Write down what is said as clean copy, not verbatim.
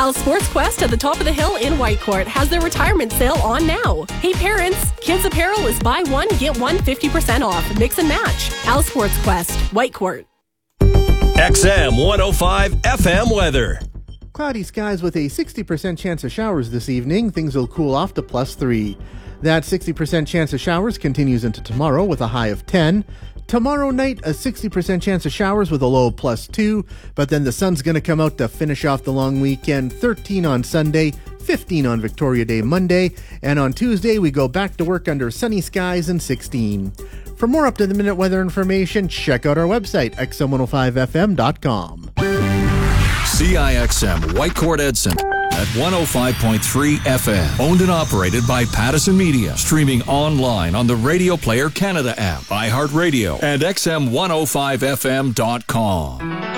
Al's Sports Quest at the top of the hill in Whitecourt has their retirement sale on now. Hey parents, kids apparel is buy one, get one 50% off. Mix and match. Al's Sports Quest, Whitecourt. XM 105 FM weather. Cloudy skies with a 60% chance of showers this evening. Things will cool off to +3. That 60% chance of showers continues into tomorrow with a high of 10. Tomorrow night, a 60% chance of showers with a low of +2. But then the sun's going to come out to finish off the long weekend. 13 on Sunday, 15 on Victoria Day Monday. And on Tuesday, we go back to work under sunny skies and 16. For more up-to-the-minute weather information, check out our website, xm105fm.com. CIXM Whitecourt Edson at 105.3 FM. Owned and operated by Pattison Media. Streaming online on the Radio Player Canada app, iHeartRadio, and xm105fm.com.